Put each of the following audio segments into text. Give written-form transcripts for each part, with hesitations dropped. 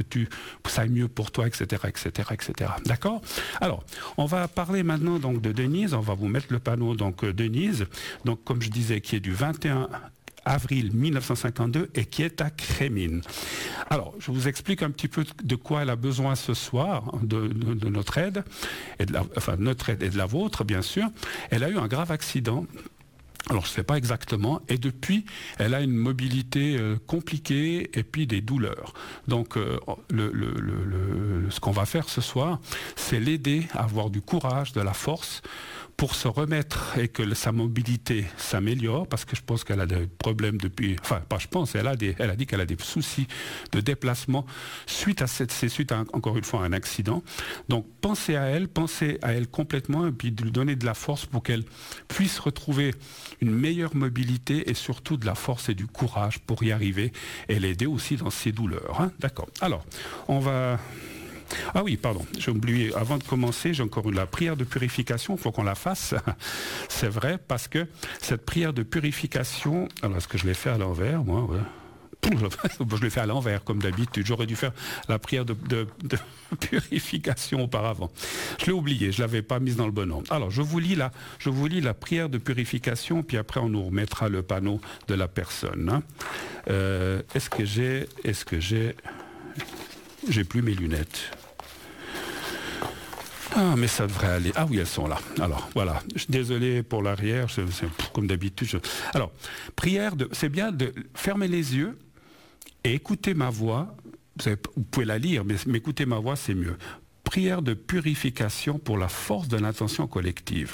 ça aille mieux pour toi, etc., etc., etc. D'accord? Alors, on va parler maintenant donc de Denise. On va vous mettre le panneau donc Denise. Donc, comme je disais, qui est du 21 avril 1952 et qui est à Crémines. Alors, je vous explique un petit peu de quoi elle a besoin ce soir, de notre aide, notre aide et de la vôtre, bien sûr. Elle a eu un grave accident. Alors, je ne sais pas exactement. Et depuis, elle a une mobilité compliquée et puis des douleurs. Donc, ce qu'on va faire ce soir, c'est l'aider à avoir du courage, de la force pour se remettre et que sa mobilité s'améliore, parce que je pense qu'elle a des problèmes depuis... Enfin, pas je pense, elle a dit qu'elle a des soucis de déplacement suite à encore une fois, un accident. Donc, pensez à elle complètement, et puis de lui donner de la force pour qu'elle puisse retrouver une meilleure mobilité et surtout de la force et du courage pour y arriver et l'aider aussi dans ses douleurs. Hein. D'accord. Alors, on va... Ah oui, pardon, j'ai oublié, avant de commencer, j'ai encore la prière de purification, il faut qu'on la fasse, c'est vrai, parce que cette prière de purification, alors est-ce que je l'ai fait à l'envers, moi, ouais. Je l'ai fait à l'envers, comme d'habitude, j'aurais dû faire la prière de purification auparavant. Je l'ai oublié, je ne l'avais pas mise dans le bon ordre. Alors, je vous lis la prière de purification, puis après on nous remettra le panneau de la personne. Hein. Est-ce que j'ai plus mes lunettes. Ah, mais ça devrait aller. Ah oui, elles sont là. Alors, voilà. Je suis désolé pour l'arrière, c'est comme d'habitude. Alors, c'est bien de fermer les yeux et écouter ma voix. Vous pouvez la lire, mais écouter ma voix, c'est mieux. Prière de purification pour la force de l'intention collective.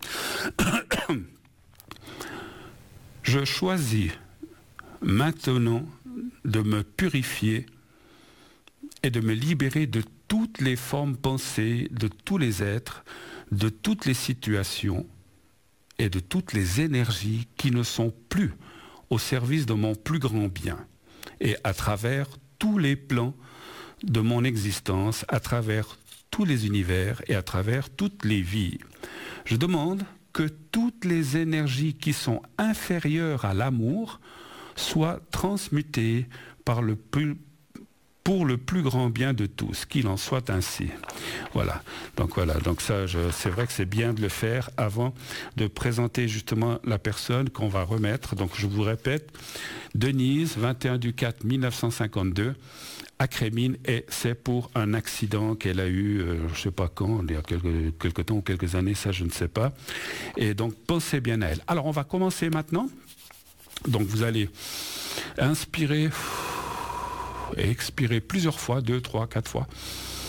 Je choisis maintenant de me purifier et de me libérer de toutes les formes pensées, de tous les êtres, de toutes les situations et de toutes les énergies qui ne sont plus au service de mon plus grand bien. Et à travers tous les plans de mon existence, à travers tous les univers et à travers toutes les vies. Je demande que toutes les énergies qui sont inférieures à l'amour soient transmutées pour le plus grand bien de tous, qu'il en soit ainsi. Voilà. Donc ça, c'est vrai que c'est bien de le faire avant de présenter justement la personne qu'on va remettre. Donc je vous répète, Denise, 21/4/1952, à Crémines, et c'est pour un accident qu'elle a eu, je ne sais pas quand, il y a quelques temps ou quelques années, ça je ne sais pas. Et donc pensez bien à elle. Alors on va commencer maintenant. Donc vous allez inspirer et expirer plusieurs fois, 2, 3, 4 fois.